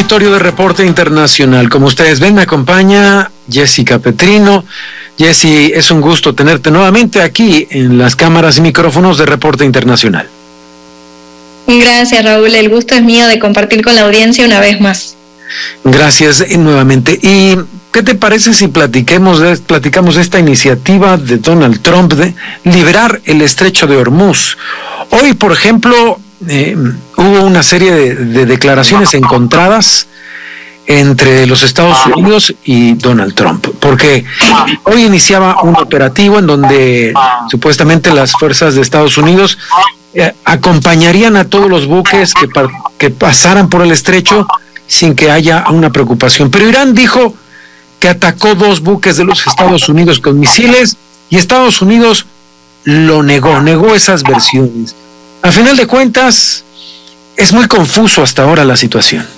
auditorio de Reporte Internacional. Como ustedes ven, me acompaña Jessica Petrino. Jessy, es un gusto tenerte nuevamente aquí en las cámaras y micrófonos de Reporte Internacional. Gracias, Raúl. El gusto es mío de compartir con la audiencia una vez más. Gracias nuevamente. ¿Y qué te parece si platicamos de esta iniciativa de Donald Trump de liberar el estrecho de Hormuz? Hoy, por ejemplo, hubo una serie de declaraciones encontradas entre los Estados Unidos y Donald Trump, porque hoy iniciaba un operativo en donde supuestamente las fuerzas de Estados Unidos acompañarían a todos los buques que pasaran por el estrecho sin que haya una preocupación. Pero Irán dijo que atacó 2 buques de los Estados Unidos con misiles y Estados Unidos lo negó esas versiones. A final de cuentas, es muy confuso hasta ahora la situación.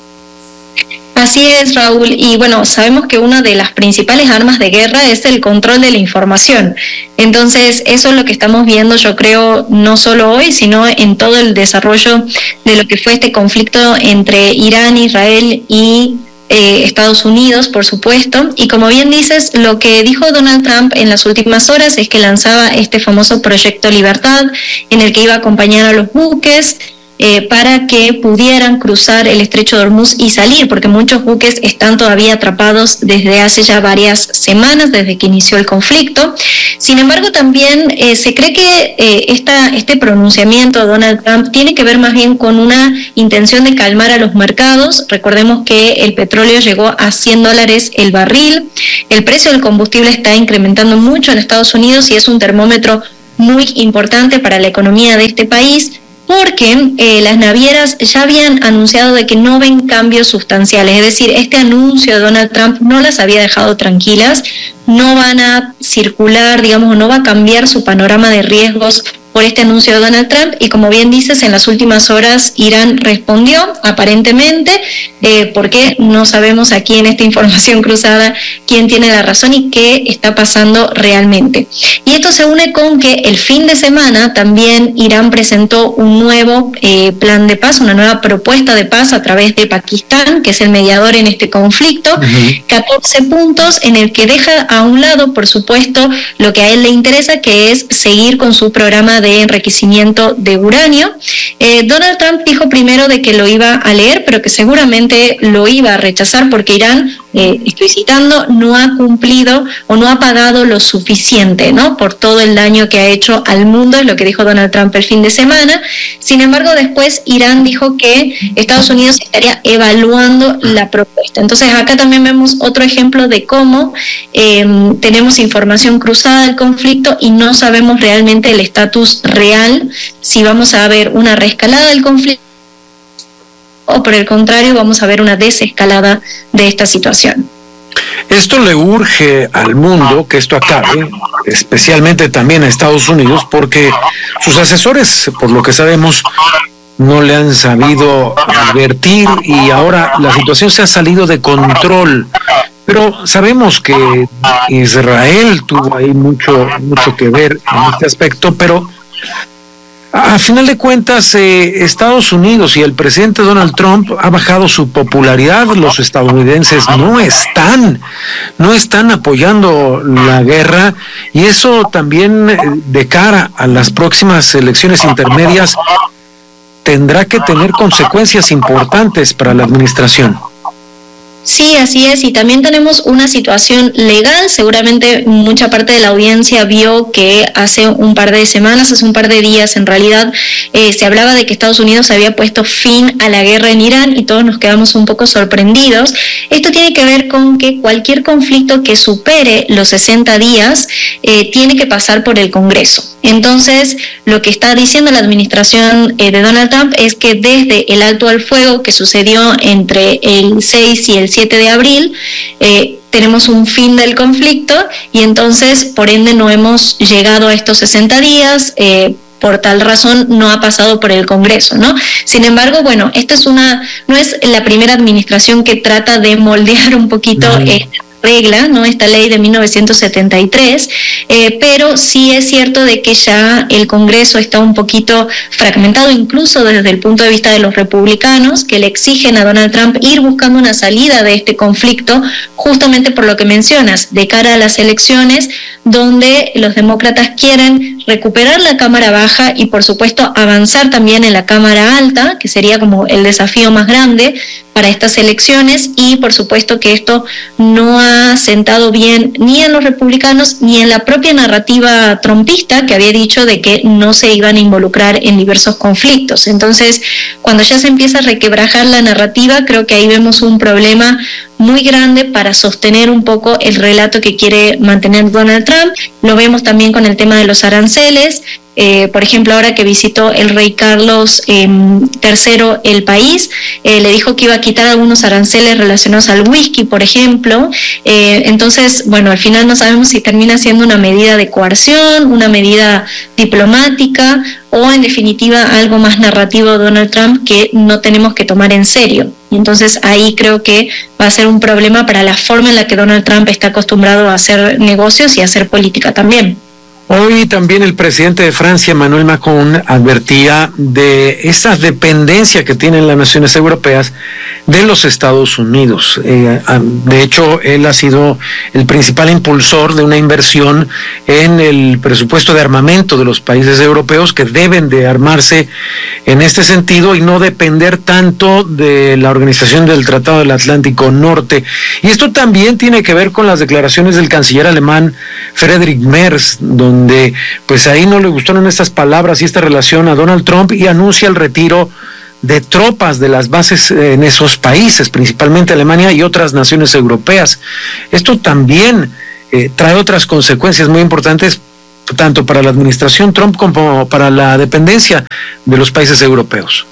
Así es, Raúl, y bueno, sabemos que una de las principales armas de guerra es el control de la información. Entonces, eso es lo que estamos viendo, yo creo, no solo hoy, sino en todo el desarrollo de lo que fue este conflicto entre Irán, Israel y Estados Unidos, por supuesto. Y como bien dices, lo que dijo Donald Trump en las últimas horas es que lanzaba este famoso Proyecto Libertad, en el que iba a acompañar a los buques para que pudieran cruzar el estrecho de Hormuz y salir, porque muchos buques están todavía atrapados desde hace ya varias semanas, desde que inició el conflicto. Sin embargo, también se cree que este pronunciamiento de Donald Trump tiene que ver más bien con una intención de calmar a los mercados. Recordemos que el petróleo llegó a $100 el barril, el precio del combustible está incrementando mucho en Estados Unidos y es un termómetro muy importante para la economía de este país, porque las navieras ya habían anunciado de que no ven cambios sustanciales, es decir, este anuncio de Donald Trump no las había dejado tranquilas, no van a circular, digamos, no va a cambiar su panorama de riesgos por este anuncio de Donald Trump, y como bien dices, en las últimas horas Irán respondió, aparentemente, porque no sabemos aquí en esta información cruzada quién tiene la razón y qué está pasando realmente. Y esto se une con que el fin de semana también Irán presentó un nuevo plan de paz, una nueva propuesta de paz a través de Pakistán, que es el mediador en este conflicto, 14 puntos en el que deja a un lado, por supuesto, lo que a él le interesa, que es seguir con su programa de enriquecimiento de uranio. Donald Trump dijo primero de que lo iba a leer, pero que seguramente lo iba a rechazar porque Irán, estoy citando, no ha cumplido o no ha pagado lo suficiente, ¿no?, por todo el daño que ha hecho al mundo, es lo que dijo Donald Trump el fin de semana. Sin embargo, después Irán dijo que Estados Unidos estaría evaluando la propuesta. Entonces acá también vemos otro ejemplo de cómo tenemos información cruzada del conflicto y no sabemos realmente el estatus real, si vamos a ver una reescalada del conflicto o por el contrario vamos a ver una desescalada de esta situación. Esto le urge al mundo que esto acabe, especialmente también a Estados Unidos, porque sus asesores, por lo que sabemos, no le han sabido advertir y ahora la situación se ha salido de control. Pero sabemos que Israel tuvo ahí mucho que ver en este aspecto, pero a final de cuentas Estados Unidos y el presidente Donald Trump ha bajado su popularidad. Los estadounidenses no están apoyando la guerra, y eso también de cara a las próximas elecciones intermedias tendrá que tener consecuencias importantes para la administración. Sí, así es, y también tenemos una situación legal. Seguramente mucha parte de la audiencia vio que hace un par de semanas, hace un par de días en realidad, se hablaba de que Estados Unidos había puesto fin a la guerra en Irán y todos nos quedamos un poco sorprendidos. Esto tiene que ver con que cualquier conflicto que supere los 60 días tiene que pasar por el Congreso. Entonces, lo que está diciendo la administración de Donald Trump es que desde el alto al fuego que sucedió entre el 6 y el 7 de abril, tenemos un fin del conflicto y entonces, por ende, no hemos llegado a estos 60 días, por tal razón no ha pasado por el Congreso, ¿no? Sin embargo, bueno, esta no es la primera administración que trata de moldear un poquito regla, ¿no? Esta ley de 1973, pero sí es cierto de que ya el Congreso está un poquito fragmentado, incluso desde el punto de vista de los republicanos, que le exigen a Donald Trump ir buscando una salida de este conflicto, justamente por lo que mencionas, de cara a las elecciones, donde los demócratas quieren recuperar la Cámara Baja y, por supuesto, avanzar también en la Cámara Alta, que sería como el desafío más grande para estas elecciones, y por supuesto que esto no ha sentado bien ni en los republicanos ni en la propia narrativa trumpista, que había dicho de que no se iban a involucrar en diversos conflictos. Entonces, cuando ya se empieza a requebrajar la narrativa, creo que ahí vemos un problema muy grande para sostener un poco el relato que quiere mantener Donald Trump. Lo vemos también con el tema de los aranceles. Por ejemplo, ahora que visitó el rey Carlos III el país, le dijo que iba a quitar algunos aranceles relacionados al whisky, por ejemplo. Entonces, bueno, al final no sabemos si termina siendo una medida de coerción, una medida diplomática o, en definitiva, algo más narrativo de Donald Trump que no tenemos que tomar en serio. Y entonces ahí creo que va a ser un problema para la forma en la que Donald Trump está acostumbrado a hacer negocios y a hacer política también. Hoy también el presidente de Francia, Emmanuel Macron, advertía de esa dependencia que tienen las naciones europeas de los Estados Unidos. De hecho, él ha sido el principal impulsor de una inversión en el presupuesto de armamento de los países europeos, que deben de armarse en este sentido y no depender tanto de la Organización del Tratado del Atlántico Norte. Y esto también tiene que ver con las declaraciones del canciller alemán Friedrich Merz, donde pues ahí no le gustaron estas palabras y esta relación a Donald Trump, y anuncia el retiro de tropas de las bases en esos países, principalmente Alemania y otras naciones europeas. Esto también trae otras consecuencias muy importantes, tanto para la administración Trump como para la dependencia de los países europeos.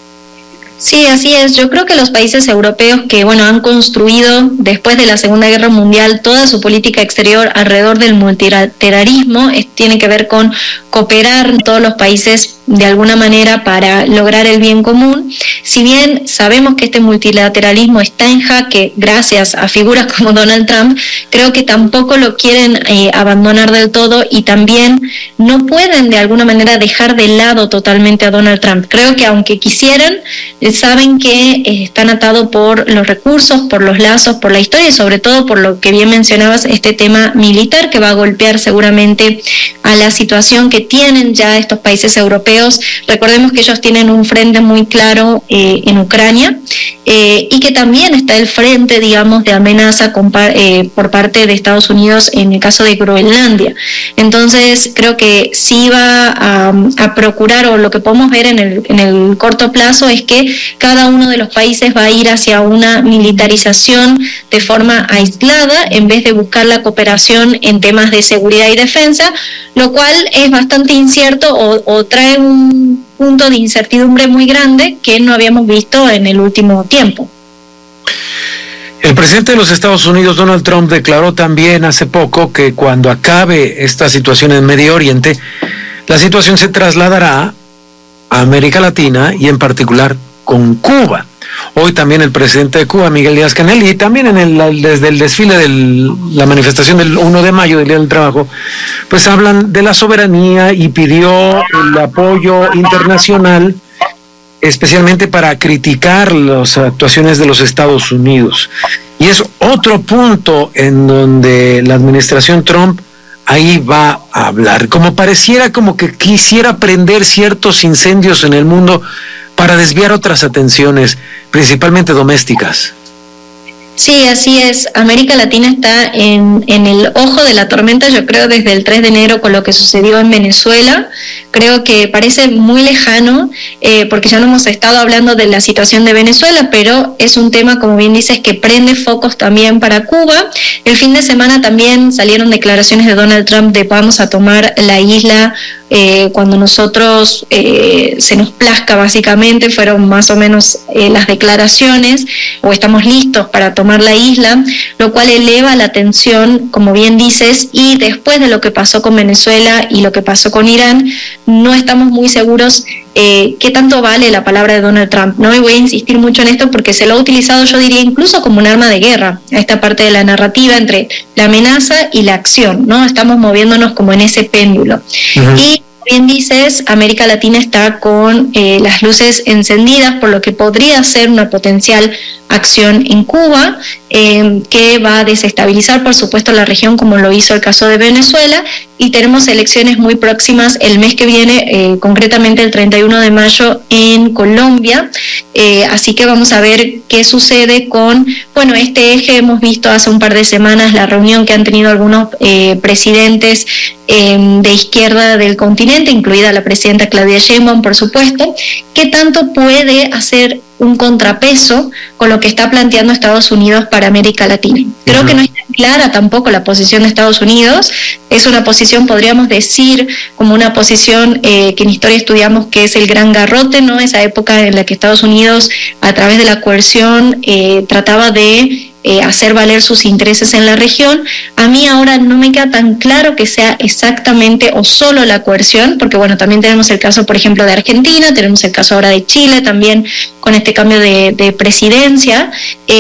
Sí, así es. Yo creo que los países europeos que, bueno, han construido después de la Segunda Guerra Mundial toda su política exterior alrededor del multilateralismo, tiene que ver con cooperar todos los países de alguna manera para lograr el bien común. Si bien sabemos que este multilateralismo está en jaque gracias a figuras como Donald Trump, creo que tampoco lo quieren abandonar del todo, y también no pueden de alguna manera dejar de lado totalmente a Donald Trump. Creo que aunque quisieran, saben que están atados por los recursos, por los lazos, por la historia y sobre todo por lo que bien mencionabas, este tema militar que va a golpear seguramente a la situación que tienen ya estos países europeos. Recordemos que ellos tienen un frente muy claro en Ucrania, y que también está el frente, digamos, de amenaza por parte de Estados Unidos en el caso de Groenlandia. Entonces creo que sí va a procurar, o lo que podemos ver en el corto plazo es que cada uno de los países va a ir hacia una militarización de forma aislada en vez de buscar la cooperación en temas de seguridad y defensa, lo cual es bastante incierto o trae un punto de incertidumbre muy grande que no habíamos visto en el último tiempo. El presidente de los Estados Unidos, Donald Trump, declaró también hace poco que cuando acabe esta situación en Medio Oriente, la situación se trasladará a América Latina y en particular con Cuba. Hoy también el presidente de Cuba, Miguel Díaz-Canel, y también desde el desfile de la manifestación del 1 de mayo, del Día del Trabajo, pues hablan de la soberanía y pidió el apoyo internacional, especialmente para criticar las actuaciones de los Estados Unidos. Y es otro punto en donde la administración Trump ahí va a hablar, como pareciera como que quisiera prender ciertos incendios en el mundo para desviar otras atenciones, principalmente domésticas. Sí, así es. América Latina está en el ojo de la tormenta, yo creo, desde el 3 de enero con lo que sucedió en Venezuela. Creo que parece muy lejano, porque ya no hemos estado hablando de la situación de Venezuela, pero es un tema, como bien dices, que prende focos también para Cuba. El fin de semana también salieron declaraciones de Donald Trump de vamos a tomar la isla cuando nosotros se nos plazca básicamente, fueron más o menos las declaraciones, o estamos listos para tomar la isla, lo cual eleva la tensión, como bien dices, y después de lo que pasó con Venezuela y lo que pasó con Irán, no estamos muy seguros qué tanto vale la palabra de Donald Trump, ¿no? Y voy a insistir mucho en esto porque se lo ha utilizado, yo diría, incluso como un arma de guerra, a esta parte de la narrativa entre la amenaza y la acción, ¿no? Estamos moviéndonos como en ese péndulo. Uh-huh. Y bien dices, América Latina está con las luces encendidas por lo que podría ser una potencial acción en Cuba, que va a desestabilizar, por supuesto, la región, como lo hizo el caso de Venezuela, y tenemos elecciones muy próximas el mes que viene, concretamente el 31 de mayo en Colombia, así que vamos a ver qué sucede con, bueno, este eje. Hemos visto hace un par de semanas la reunión que han tenido algunos presidentes de izquierda del continente, incluida la presidenta Claudia Sheinbaum, por supuesto. ¿Qué tanto puede hacer un contrapeso con lo que está planteando Estados Unidos para América Latina? Creo que no está clara tampoco la posición de Estados Unidos. Es una posición, podríamos decir, como una posición que en historia estudiamos que es el gran garrote, ¿no? Esa época en la que Estados Unidos, a través de la coerción, trataba de hacer valer sus intereses en la región. A mí ahora no me queda tan claro que sea exactamente o solo la coerción, porque bueno, también tenemos el caso, por ejemplo, de Argentina, tenemos el caso ahora de Chile, también con este cambio de presidencia.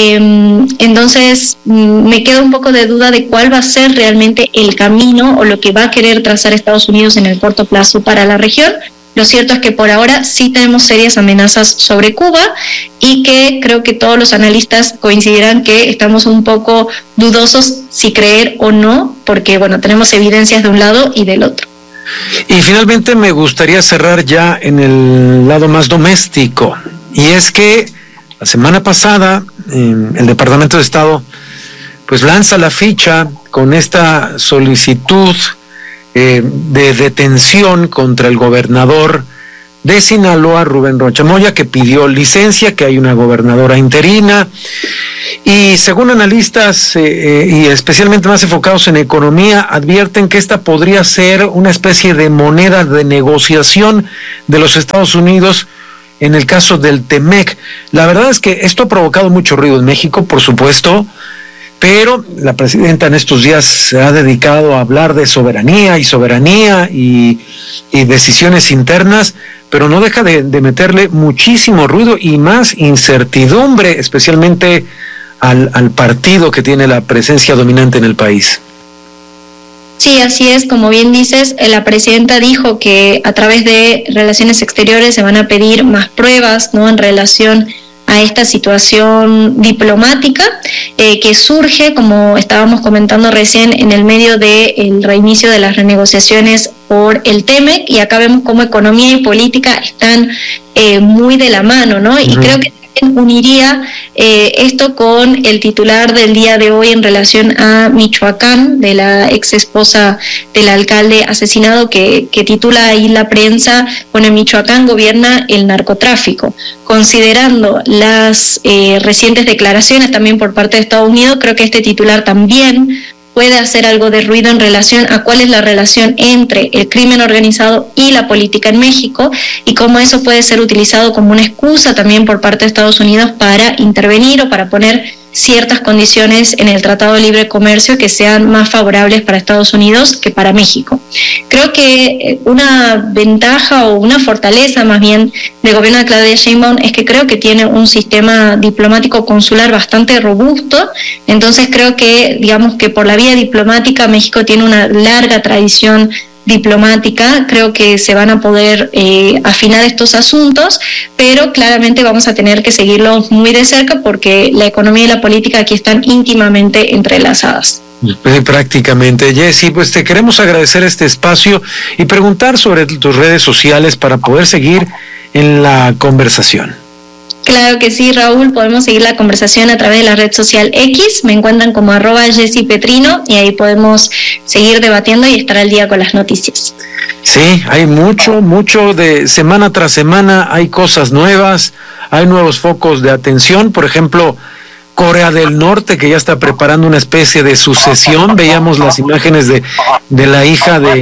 Entonces me queda un poco de duda de cuál va a ser realmente el camino o lo que va a querer trazar Estados Unidos en el corto plazo para la región. Lo cierto es que por ahora sí tenemos serias amenazas sobre Cuba y que creo que todos los analistas coincidirán que estamos un poco dudosos si creer o no, porque bueno, tenemos evidencias de un lado y del otro. Y finalmente me gustaría cerrar ya en el lado más doméstico, y es que la semana pasada el Departamento de Estado pues lanza la ficha con esta solicitud de detención contra el gobernador de Sinaloa, Rubén Rocha Moya, que pidió licencia, que hay una gobernadora interina, y según analistas y especialmente más enfocados en economía, advierten que esta podría ser una especie de moneda de negociación de los Estados Unidos en el caso del TEMEC. La verdad es que esto ha provocado mucho ruido en México, por supuesto, pero la presidenta en estos días se ha dedicado a hablar de soberanía y decisiones internas, pero no deja de meterle muchísimo ruido y más incertidumbre, especialmente al partido que tiene la presencia dominante en el país. Sí, así es, como bien dices, la presidenta dijo que a través de Relaciones Exteriores se van a pedir más pruebas, ¿no?, en relación a esta situación diplomática que surge, como estábamos comentando recién, en el medio del reinicio de las renegociaciones por el TEMEC, y acá vemos cómo economía y política están muy de la mano, ¿no? Y creo que uniría esto con el titular del día de hoy en relación a Michoacán, de la ex esposa del alcalde asesinado, que titula ahí la prensa: bueno, en Michoacán gobierna el narcotráfico. Considerando las recientes declaraciones también por parte de Estados Unidos, creo que este titular también puede hacer algo de ruido en relación a cuál es la relación entre el crimen organizado y la política en México, y cómo eso puede ser utilizado como una excusa también por parte de Estados Unidos para intervenir o para poner ciertas condiciones en el Tratado de Libre Comercio que sean más favorables para Estados Unidos que para México. Creo que una ventaja o una fortaleza más bien del gobierno de Claudia Sheinbaum es que creo que tiene un sistema diplomático consular bastante robusto. Entonces creo que, digamos que por la vía diplomática, México tiene una larga tradición diplomática. Creo que se van a poder afinar estos asuntos, pero claramente vamos a tener que seguirlos muy de cerca porque la economía y la política aquí están íntimamente entrelazadas. Prácticamente. Jessy, pues te queremos agradecer este espacio y preguntar sobre tus redes sociales para poder seguir en la conversación. Claro que sí, Raúl, podemos seguir la conversación a través de la red social X, me encuentran como @JessyPetrino y ahí podemos seguir debatiendo y estar al día con las noticias. Sí, hay mucho de semana tras semana, hay cosas nuevas, hay nuevos focos de atención. Por ejemplo, Corea del Norte, que ya está preparando una especie de sucesión. Veíamos las imágenes de la hija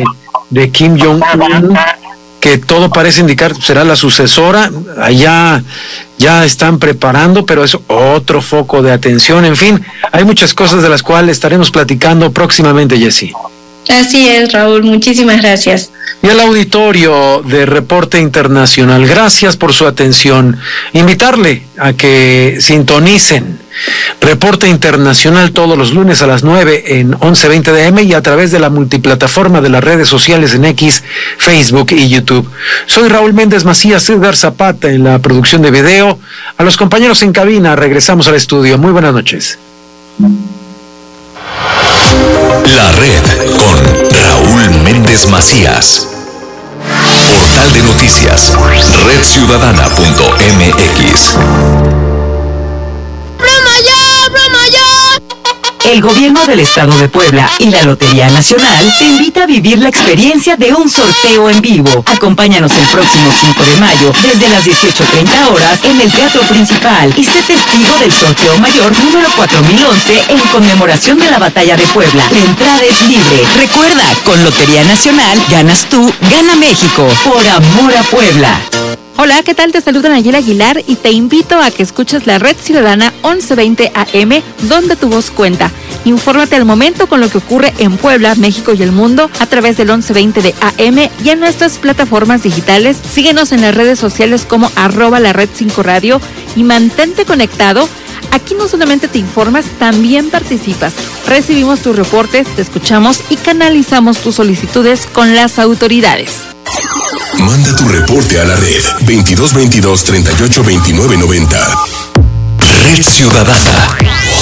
de Kim Jong-un, que todo parece indicar será la sucesora. Allá ya están preparando, pero es otro foco de atención. En fin, hay muchas cosas de las cuales estaremos platicando próximamente, Jessy. Así es, Raúl, muchísimas gracias. Y al auditorio de Reporte Internacional, gracias por su atención. Invitarle a que sintonicen Reporte Internacional todos los lunes a las 9 en 11:20 DM y a través de la multiplataforma de las redes sociales en X, Facebook y YouTube. Soy Raúl Méndez Macías, Edgar Zapata en la producción de video. A los compañeros en cabina, regresamos al estudio. Muy buenas noches. La red con Raúl Méndez Macías. Portal de noticias, redciudadana.mx. El Gobierno del Estado de Puebla y la Lotería Nacional te invita a vivir la experiencia de un sorteo en vivo. Acompáñanos el próximo 5 de mayo desde las 18:30 horas en el Teatro Principal y sé testigo del sorteo mayor número 4011 en conmemoración de la Batalla de Puebla. La entrada es libre. Recuerda, con Lotería Nacional ganas tú, gana México. Por amor a Puebla. Hola, ¿qué tal? Te saluda Nayeli Aguilar y te invito a que escuches la Red Ciudadana 1120 AM, donde tu voz cuenta. Infórmate al momento con lo que ocurre en Puebla, México y el mundo a través del 1120 de AM y en nuestras plataformas digitales. Síguenos en las redes sociales como @lared5radio y mantente conectado. Aquí no solamente te informas, también participas. Recibimos tus reportes, te escuchamos y canalizamos tus solicitudes con las autoridades. Manda tu reporte a la red 2222 382990. Red Ciudadana.